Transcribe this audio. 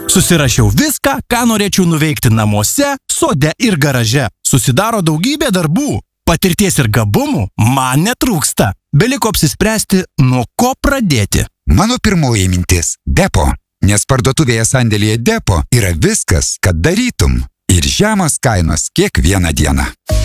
Susirašiau viską, ką norėčiau nuveikti namuose, sode ir garaže. Susidaro daugybė darbų. Patirties ir gabumų man netrūksta. Beliko apsispręsti, nuo ko pradėti. Mano pirmoji mintis – Depo. Nes parduotuvėje sandėlyje Depo yra viskas, kad darytum. Ir žemos kainos kiekvieną dieną.